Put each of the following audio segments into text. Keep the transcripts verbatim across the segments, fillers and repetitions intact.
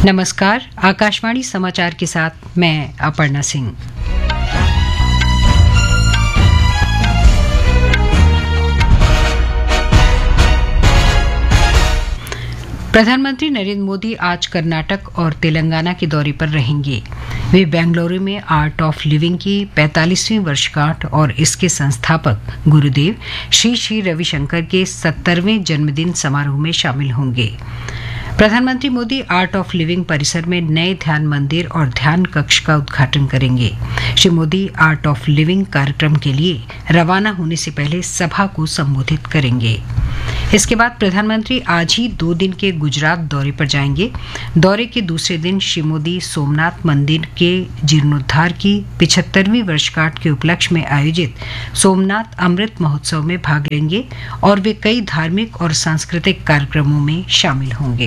नमस्कार, आकाशवाणी समाचार के साथ मैं अपर्णा सिंह। प्रधानमंत्री नरेंद्र मोदी आज कर्नाटक और तेलंगाना के दौरे पर रहेंगे। वे बेंगलुरु में आर्ट ऑफ लिविंग की पैंतालीसवीं वर्षगांठ और इसके संस्थापक गुरुदेव श्री श्री रविशंकर के सत्तरवें जन्मदिन समारोह में शामिल होंगे। प्रधानमंत्री मोदी आर्ट ऑफ लिविंग परिसर में नए ध्यान मंदिर और ध्यान कक्ष का उद्घाटन करेंगे। Shri Modi art of living कार्यक्रम के लिए रवाना होने से पहले सभा को संबोधित करेंगे। इसके बाद प्रधानमंत्री आज ही दो दिन के गुजरात दौरे पर जाएंगे। दौरे के दूसरे दिन श्री मोदी सोमनाथ मंदिर के जीर्णोद्धार की पिछहत्तरवीं वर्षगांठ के उपलक्ष्य में आयोजित सोमनाथ अमृत महोत्सव में भाग लेंगे और वे कई धार्मिक और सांस्कृतिक कार्यक्रमों में शामिल होंगे।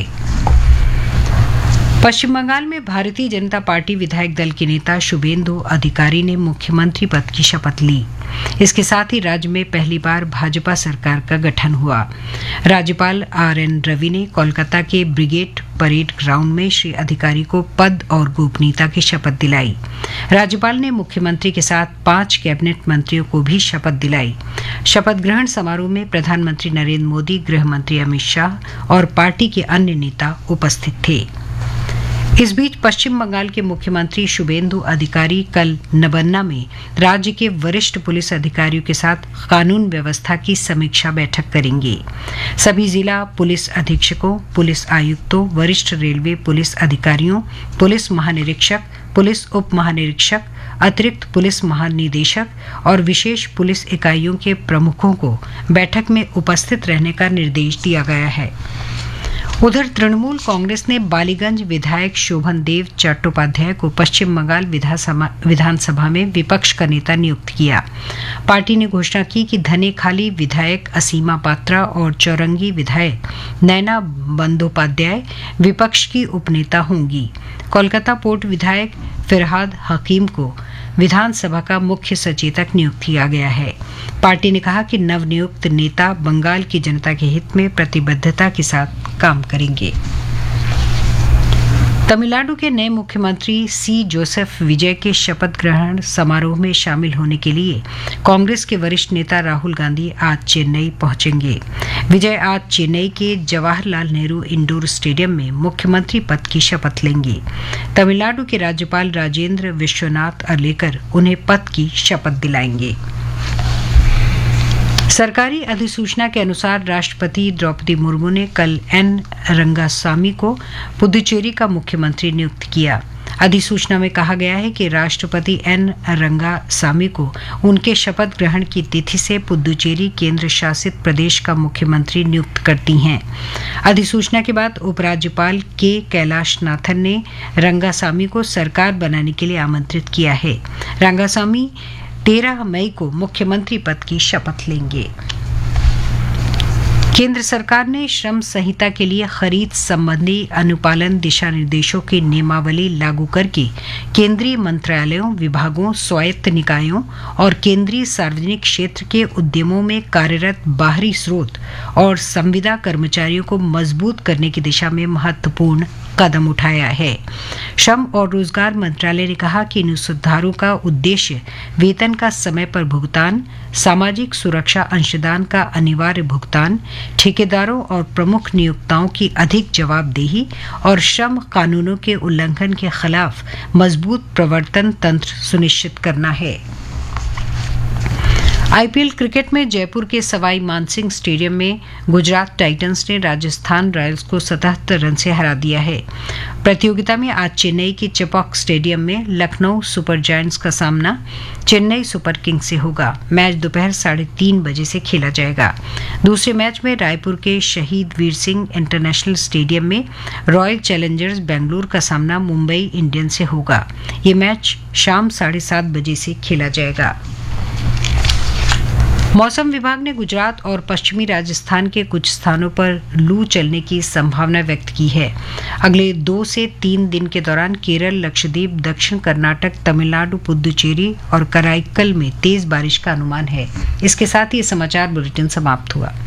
पश्चिम बंगाल में भारतीय जनता पार्टी विधायक दल के नेता शुभेंदु अधिकारी ने मुख्यमंत्री पद की शपथ ली। इसके साथ ही राज्य में पहली बार भाजपा सरकार का गठन हुआ। राज्यपाल आर एन रवि ने कोलकाता के ब्रिगेड परेड ग्राउंड में श्री अधिकारी को पद और गोपनीयता की शपथ दिलाई। राज्यपाल ने मुख्यमंत्री के साथ पांच कैबिनेट मंत्रियों को भी शपथ दिलाई। शपथ ग्रहण समारोह में प्रधानमंत्री नरेंद्र मोदी, गृह मंत्री अमित शाह और पार्टी के अन्य नेता उपस्थित थे। इस बीच पश्चिम बंगाल के मुख्यमंत्री शुभेंदु अधिकारी कल नबन्ना में राज्य के वरिष्ठ पुलिस अधिकारियों के साथ कानून व्यवस्था की समीक्षा बैठक करेंगे। सभी जिला पुलिस अधीक्षकों, पुलिस आयुक्तों, वरिष्ठ रेलवे पुलिस अधिकारियों, पुलिस महानिरीक्षक, पुलिस उप महानिरीक्षक, अतिरिक्त पुलिस महानिदेशक और विशेष पुलिस इकाइयों के प्रमुखों को बैठक में उपस्थित रहने का निर्देश दिया गया है। उधर तृणमूल कांग्रेस ने बालीगंज विधायक शोभन देव चट्टोपाध्याय को पश्चिम बंगाल विधानसभा में विपक्ष का नेता नियुक्त किया। पार्टी ने घोषणा की कि धनेखाली विधायक असीमा पात्रा और चौरंगी विधायक नैना बंदोपाध्याय विपक्ष की उपनेता होंगी। कोलकाता पोर्ट विधायक फिरहाद हकीम को विधानसभा का मुख्य सचेतक नियुक्त किया गया है। पार्टी ने कहा कि नवनियुक्त नेता बंगाल की जनता के हित में प्रतिबद्धता के साथ काम करेंगे। तमिलनाडु के नए मुख्यमंत्री सी जोसेफ विजय के शपथ ग्रहण समारोह में शामिल होने के लिए कांग्रेस के वरिष्ठ नेता राहुल गांधी आज चेन्नई पहुंचेंगे। विजय आज चेन्नई के जवाहरलाल नेहरू इंडोर स्टेडियम में मुख्यमंत्री पद की शपथ लेंगे। तमिलनाडु के राज्यपाल राजेंद्र विश्वनाथ अर्लेकर उन्हें पद की शपथ दिलाएंगे। सरकारी अधिसूचना के अनुसार राष्ट्रपति द्रौपदी मुर्मू ने कल एन रंगासामी को पुदुचेरी का मुख्यमंत्री नियुक्त किया। अधिसूचना में कहा गया है कि राष्ट्रपति एन रंगासामी को उनके शपथ ग्रहण की तिथि से पुदुचेरी केंद्र शासित प्रदेश का मुख्यमंत्री नियुक्त करती हैं। अधिसूचना के बाद उपराज्यपाल के कैलाशनाथन ने रंगासामी को सरकार बनाने के लिए आमंत्रित किया है। रंगासामी तेरह मई को मुख्यमंत्री पद की शपथ लेंगे। केंद्र सरकार ने श्रम संहिता के लिए खरीद संबंधी अनुपालन दिशा निर्देशों की नियमावली लागू करके केंद्रीय मंत्रालयों, विभागों, स्वायत्त निकायों और केंद्रीय सार्वजनिक क्षेत्र के उद्यमों में कार्यरत बाहरी स्रोत और संविदा कर्मचारियों को मजबूत करने की दिशा में महत्वपूर्ण कदम उठाया है। श्रम और रोजगार मंत्रालय ने कहा कि इन सुधारों का उद्देश्य वेतन का समय पर भुगतान, सामाजिक सुरक्षा अंशदान का अनिवार्य भुगतान, ठेकेदारों और प्रमुख नियोक्ताओं की अधिक जवाबदेही और श्रम कानूनों के उल्लंघन के खिलाफ मजबूत प्रवर्तन तंत्र सुनिश्चित करना है। आईपीएल क्रिकेट में जयपुर के सवाई मानसिंह स्टेडियम में गुजरात टाइटंस ने राजस्थान रॉयल्स को सतहत्तर रन से हरा दिया है। प्रतियोगिता में आज चेन्नई के चपॉक स्टेडियम में लखनऊ सुपर जायंट्स का सामना चेन्नई सुपर किंग्स से होगा। मैच दोपहर साढ़े तीन बजे से खेला जाएगा। दूसरे मैच में रायपुर के शहीद वीर सिंह इंटरनेशनल स्टेडियम में रॉयल चैलेंजर्स बेंगलुरु का सामना मुंबई इंडियंस से होगा। ये मैच शाम साढ़े सात बजे से खेला जाएगा। मौसम विभाग ने गुजरात और पश्चिमी राजस्थान के कुछ स्थानों पर लू चलने की संभावना व्यक्त की है। अगले दो से तीन दिन के दौरान केरल, लक्षद्वीप, दक्षिण कर्नाटक, तमिलनाडु, पुदुचेरी और कराईकल में तेज बारिश का अनुमान है। इसके साथ ही समाचार बुलेटिन समाप्त हुआ।